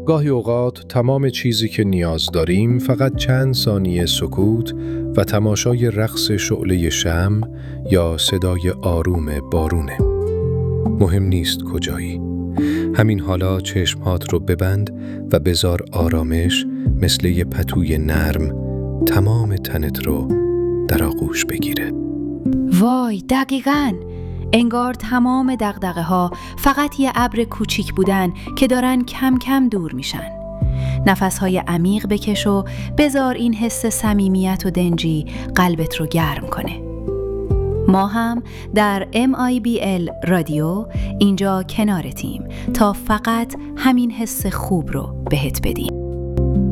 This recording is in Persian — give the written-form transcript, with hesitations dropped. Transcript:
گاهی اوقات تمام چیزی که نیاز داریم فقط چند ثانیه سکوت و تماشای رقص شعله شمع یا صدای آروم بارونه. مهم نیست کجایی. همین حالا چشمهات رو ببند و بذار آرامش مثل یه پتوی نرم تمام تنت رو در آغوش بگیره. وای، دقیقاً. انگار تمام دغدغه ها فقط یه ابر کوچیک بودن که دارن کم کم دور میشن. نفسهای عمیق بکش و بذار این حس صمیمیت و دنجی قلبت رو گرم کنه. ما هم در MIBL رادیو اینجا کنارتیم تا فقط همین حس خوب رو بهت بدیم.